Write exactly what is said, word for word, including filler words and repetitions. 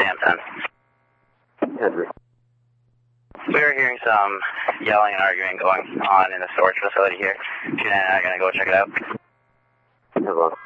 Sam ten. Henry. We're hearing some yelling and arguing going on in the storage facility here. Q nine and I are going to go check it out. Hello.